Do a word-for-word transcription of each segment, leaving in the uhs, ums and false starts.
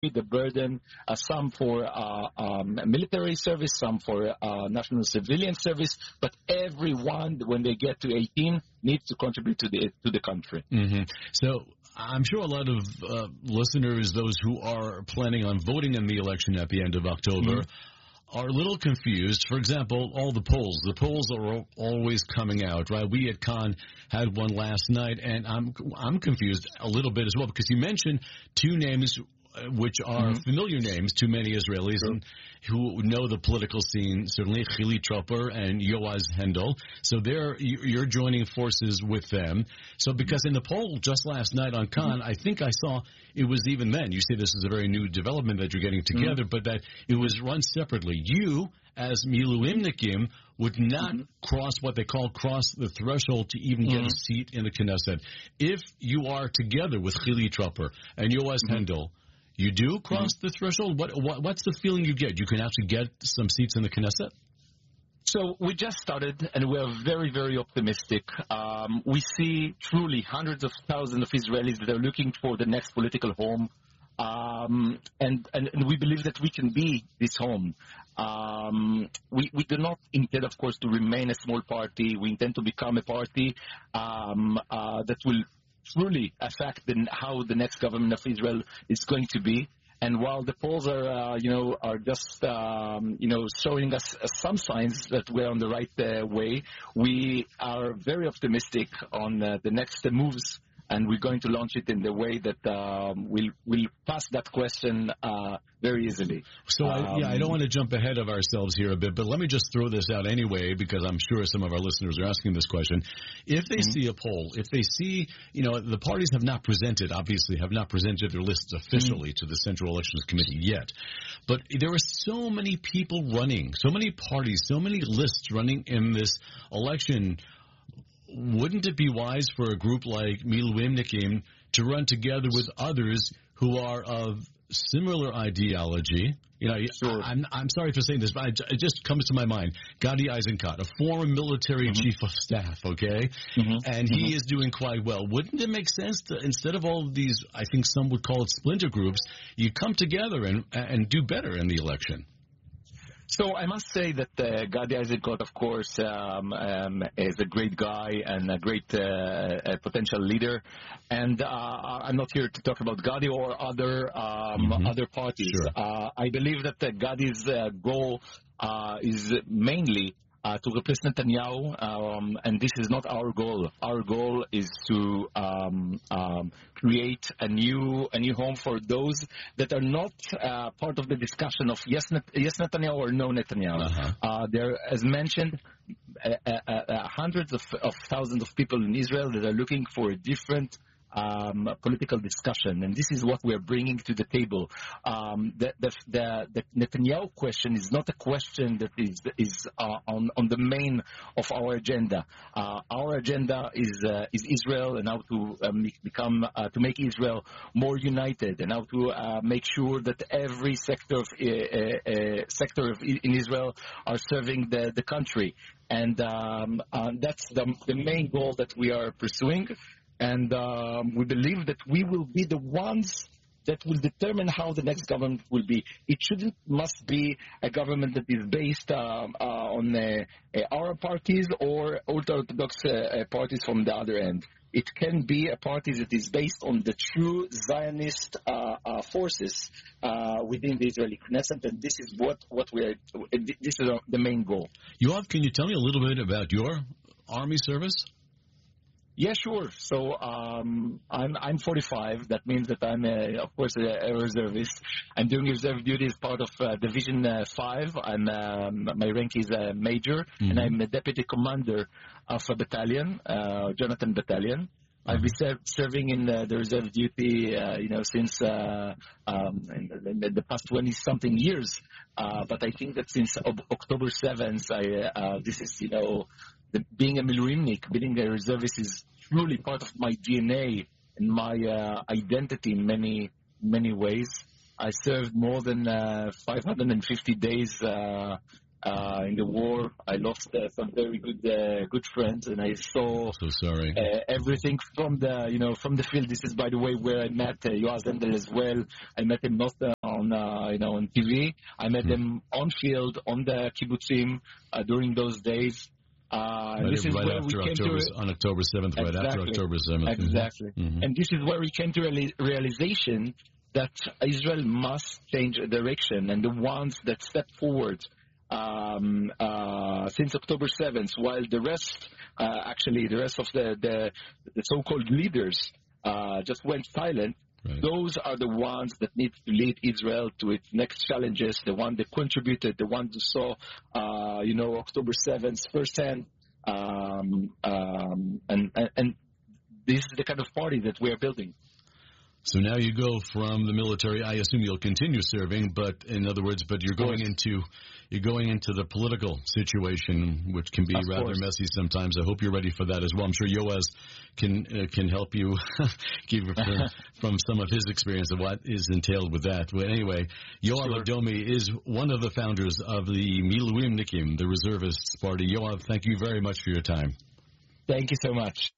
the burden, uh, some for uh, um, military service, some for uh, national civilian service, but everyone, when they get to eighteen, needs to contribute to the to the country. Mm-hmm. So I'm sure a lot of uh, listeners, those who are planning on voting in the election at the end of October, mm-hmm. are a little confused. For example, all the polls. The polls are always coming out, right? We at Khan had one last night, and I'm I'm confused a little bit as well because you mentioned two names which are mm-hmm. familiar names to many Israelis sure. and who know the political scene, certainly Chili Tropper and Yoaz Hendel. So they're, you're joining forces with them. So because in the poll just last night on Khan, mm-hmm. I think I saw it was even then. You say this is a very new development that you're getting together, mm-hmm. but that it was run separately. You, as Miluimnikim, would not mm-hmm. cross what they call cross the threshold to even mm-hmm. get a seat in the Knesset. If you are together with Chili Tropper and Yoaz mm-hmm. Hendel, you do cross mm-hmm. the threshold? What, what What's the feeling you get? You can actually get some seats in the Knesset? So we just started, and we are very, very optimistic. Um, we see truly hundreds of thousands of Israelis that are looking for the next political home, um, and, and, and we believe that we can be this home. Um, we, we do not intend, of course, to remain a small party. We intend to become a party um, uh, that will truly affect the, how the next government of Israel is going to be. And while the polls are, uh, you know, are just, um, you know, showing us uh, some signs that we're on the right uh, way, we are very optimistic on uh, the next uh, moves, and we're going to launch it in the way that um, we'll, we'll pass that question uh, very easily. So, I, um, yeah, I don't want to jump ahead of ourselves here a bit, but let me just throw this out anyway, because I'm sure some of our listeners are asking this question. If they mm-hmm. see a poll, if they see, you know, the parties have not presented, obviously have not presented their lists officially mm-hmm. to the Central Elections Committee yet, but there are so many people running, so many parties, so many lists running in this election. Wouldn't it be wise for a group like Miluimnikim to run together with others who are of similar ideology? You know, sure. I'm, I'm sorry for saying this, but I, it just comes to my mind. Gadi Eisenkot, a former military mm-hmm. chief of staff, okay? Mm-hmm. And he mm-hmm. is doing quite well. Wouldn't it make sense to, instead of all of these, I think some would call it splinter groups, you come together and, and do better in the election? So I must say that uh, Gadi Eisenkot, of course, um, um, is a great guy and a great uh, a potential leader. And uh, I'm not here to talk about Gadi or other um, mm-hmm. other parties. Sure. Uh, I believe that uh, Gadi's uh, goal uh, is mainly Uh, to replace Netanyahu, um, and this is not our goal. Our goal is to um, um, create a new a new home for those that are not uh, part of the discussion of yes, Net- yes Netanyahu or no Netanyahu. Uh-huh. Uh, there, as mentioned, uh, uh, uh, hundreds of, of thousands of people in Israel that are looking for a different Um, political discussion, and this is what we're bringing to the table. Um, the, the, the, the Netanyahu question is not a question that is is uh, on on the main of our agenda. Uh, our agenda is uh, is Israel, and how to um, become uh, to make Israel more united, and how to uh, make sure that every sector of uh, uh, sector of in Israel are serving the the country, and um, uh, that's the the main goal that we are pursuing. And um, we believe that we will be the ones that will determine how the next government will be. It shouldn't must be a government that is based um, uh, on uh, uh, our parties or ultra-Orthodox uh, uh, parties from the other end. It can be a party that is based on the true Zionist uh, uh, forces uh, within the Israeli Knesset, and this is what, what we are. This is the main goal. Yoav, can you tell me a little bit about your army service? Yeah, sure. So um, I'm I'm forty-five. That means that I'm, a, of course, a, a reservist. I'm doing reserve duty as part of uh, Division uh, five. I'm um, my rank is a major, mm-hmm. and I'm a deputy commander of a battalion, uh, Jonathan Battalion. Mm-hmm. I've been ser- serving in uh, the reserve duty, uh, you know, since uh, um, in the, in the past twenty-something years. Uh, but I think that since ob- October seventh, I uh, this is, you know. The, being a Miluimnik, being a reservist is truly part of my D N A and my uh, identity in many, many ways. I served more than uh, five hundred fifty days uh, uh, in the war. I lost uh, some very good, uh, good friends, and I saw so sorry. Uh, everything from the, you know, from the field. This is, by the way, where I met uh, Yoaz Hendel as well. I met him not uh, on uh, you know on T V. I met them on field on the kibbutzim uh, during those days. Uh, right this is right where after we came October, to on October seventh, right exactly, after October seventh. Exactly. Mm-hmm. And this is where we came to a realization that Israel must change direction, and the ones that step forward um, uh, since October seventh, while the rest, uh, actually the rest of the, the, the so-called leaders uh, just went silent, right. Those are the ones that need to lead Israel to its next challenges, the one that contributed, the ones who saw, uh, you know, October seventh firsthand. Um, um, and, and, and this is the kind of party that we are building. So now you go from the military. I assume you'll continue serving, but in other words, but you're going into you're going into the political situation, which can be of rather course. messy sometimes. I hope you're ready for that as well. I'm sure Yoaz can uh, can help you give from, from some of his experience of what is entailed with that. But anyway, Yoav sure. Adomi is one of the founders of the Miluimnikim, the Reservists Party. Yoav, thank you very much for your time. Thank you so much.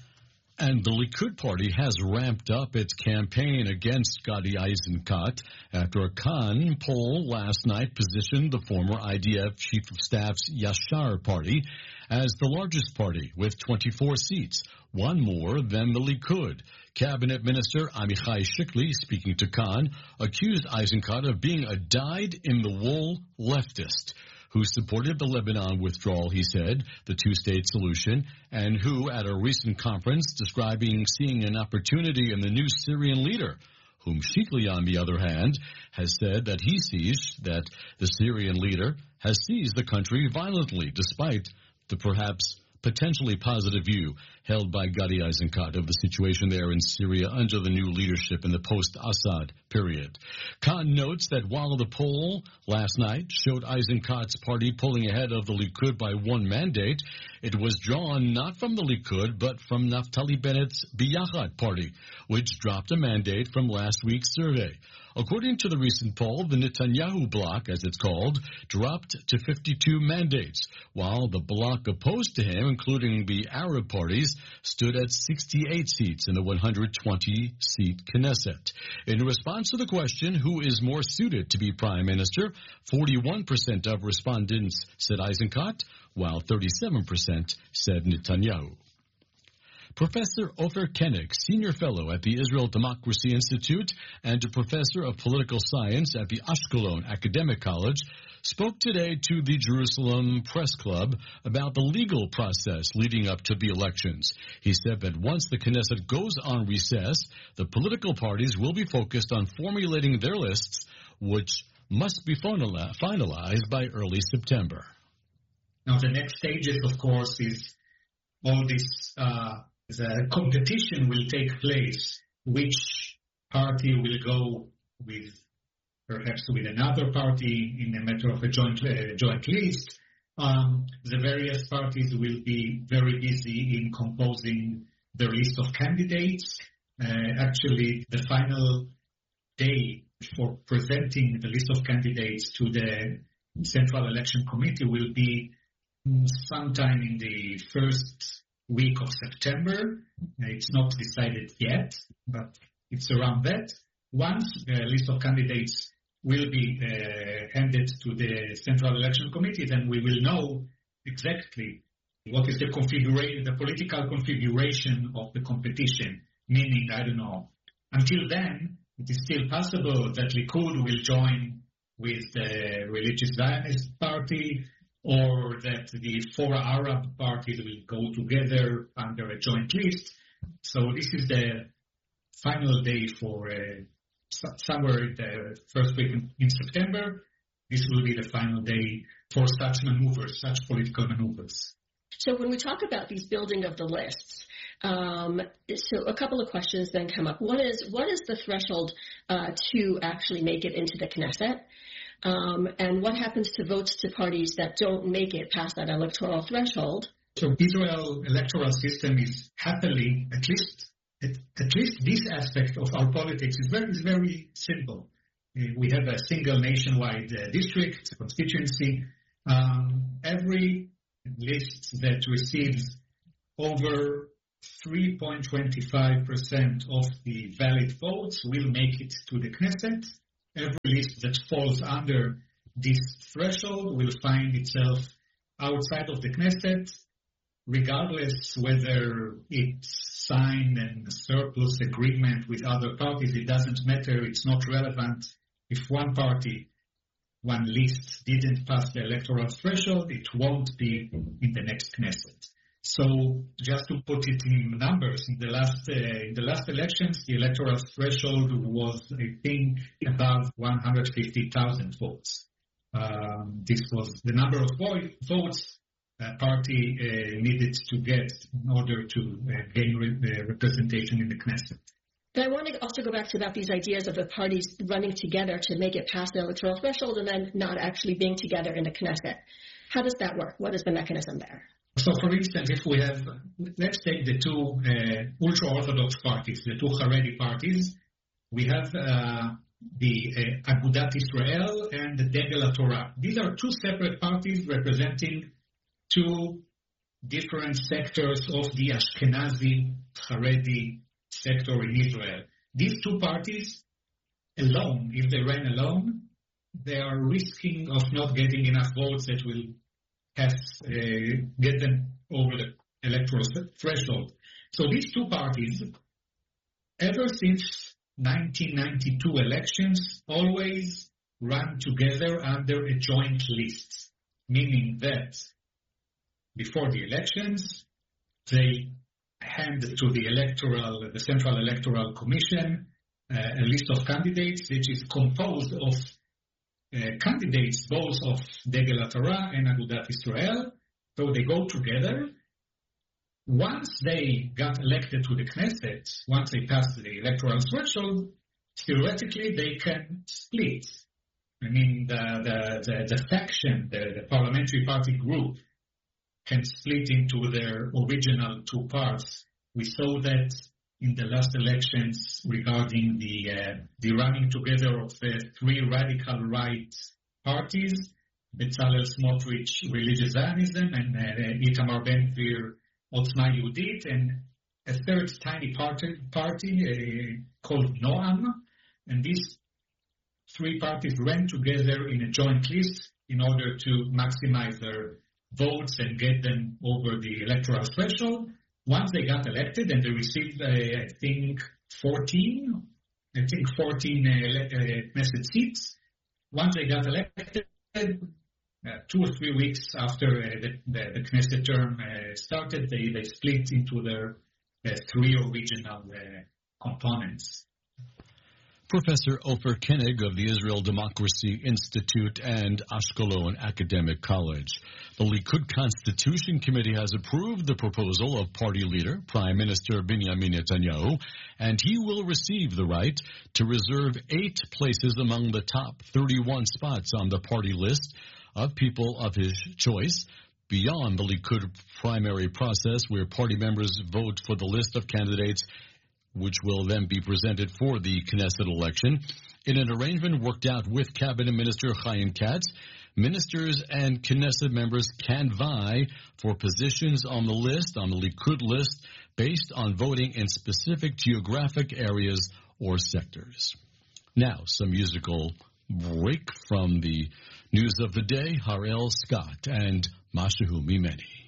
And the Likud party has ramped up its campaign against Gadi Eisenkot after a Khan poll last night positioned the former I D F Chief of Staff's Yashar party as the largest party with twenty-four seats, one more than the Likud. Cabinet Minister Amichai Shikli, speaking to Khan, accused Eisenkot of being a dyed-in-the-wool leftist who supported the Lebanon withdrawal, he said, the two-state solution, and who, at a recent conference, describing seeing an opportunity in the new Syrian leader, whom Shikli, on the other hand, has said that he sees that the Syrian leader has seized the country violently, despite the perhaps potentially positive view held by Gadi Eisenkot of the situation there in Syria under the new leadership in the post-Assad period. Khan notes that while the poll last night showed Eisenkot's party pulling ahead of the Likud by one mandate, it was drawn not from the Likud but from Naftali Bennett's Biyachad party, which dropped a mandate from last week's survey. According to the recent poll, the Netanyahu bloc, as it's called, dropped to fifty-two mandates, while the bloc opposed to him, including the Arab parties, stood at sixty-eight seats in the one hundred twenty seat Knesset. In response to the question, who is more suited to be prime minister, forty-one percent of respondents said Eisenkot, while thirty-seven percent said Netanyahu. Professor Ofer Koenig, senior fellow at the Israel Democracy Institute and a professor of political science at the Ashkelon Academic College, spoke today to the Jerusalem Press Club about the legal process leading up to the elections. He said that once the Knesset goes on recess, the political parties will be focused on formulating their lists, which must be finalized by early September. Now, the next stages, of course, is all this uh, the competition will take place. Which party will go with, perhaps with another party in a matter of a joint uh, joint list. Um, the various parties will be very busy in composing their list of candidates. Uh, actually, the final day for presenting the list of candidates to the Central Election Committee will be sometime in the first week of September. It's not decided yet, but it's around that. Once the list of candidates will be uh, handed to the Central Election Committee, then we will know exactly what is the configuration, the political configuration of the competition. Meaning, I don't know. Until then, it is still possible that Likud will join with the Religious Zionist Party, or that the four Arab parties will go together under a joint list. So this is the final day for uh, somewhere in the first week in, in September. This will be the final day for such maneuvers, such political maneuvers. So when we talk about these building of the lists, um, so a couple of questions then come up. One is, what is the threshold uh, to actually make it into the Knesset? Um, and what happens to votes to parties that don't make it past that electoral threshold? So Israel electoral system is happily, at least at, at least this aspect of our politics is very, is very simple. We have a single nationwide uh, district, constituency. Um, every list that receives over three point two five percent of the valid votes will make it to the Knesset. every list that falls under this threshold will find itself outside of the Knesset, regardless whether it's signed and a surplus agreement with other parties. It doesn't matter. It's not relevant. If one party, one list didn't pass the electoral threshold, it won't be in the next Knesset. So just to put it in numbers, in the last uh, in the last elections, the electoral threshold was, I think, above one hundred fifty thousand votes. Um, this was the number of vo- votes a party uh, needed to get in order to uh, gain re- uh, representation in the Knesset. And I want to also go back to about these ideas of the parties running together to make it past the electoral threshold and then not actually being together in the Knesset. How does that work? What is the mechanism there? So, for instance, if we have, let's take the two uh, ultra-Orthodox parties, the two Haredi parties. We have uh, the uh, Agudat Israel and the Degel HaTorah. These are two separate parties representing two different sectors of the Ashkenazi Haredi sector in Israel. These two parties alone, if they ran alone, they are risking of not getting enough votes that will have, uh, get them over the electoral threshold. So these two parties, ever since nineteen ninety-two elections, always run together under a joint list, meaning that before the elections, they hand to the electoral, the Central Electoral Commission, uh, a list of candidates which is composed of uh, candidates both of Degel HaTorah and Agudat Israel. So they go together. Once they got elected to the Knesset, once they passed the electoral threshold, theoretically they can split. I mean, the the, the, the faction, the, the parliamentary party group, can split into their original two parts. We saw that in the last elections regarding the uh, the running together of the three radical right parties, Bezalel Smotrich, Religious Zionism, and uh, Itamar Ben-Gvir, Otzma Yehudit, and a third tiny party, party uh, called Noam. And these three parties ran together in a joint list in order to maximize their votes and get them over the electoral threshold. Once they got elected, and they received, uh, I think, fourteen, I think fourteen uh, uh, Knesset seats. Once they got elected, uh, two or three weeks after uh, the, the, the Knesset term uh, started, they, they split into their uh, three original uh, components. Professor Ofer Koenig of the Israel Democracy Institute and Ashkelon Academic College. The Likud Constitution Committee has approved the proposal of party leader, Prime Minister Benjamin Netanyahu, and he will receive the right to reserve eight places among the top thirty-one spots on the party list of people of his choice, beyond the Likud primary process, where party members vote for the list of candidates which will then be presented for the Knesset election. In an arrangement worked out with Cabinet Minister Chaim Katz, ministers and Knesset members can vie for positions on the list, on the Likud list, based on voting in specific geographic areas or sectors. Now, some musical break from the news of the day. Harel Scott and Mashahu Mimeni.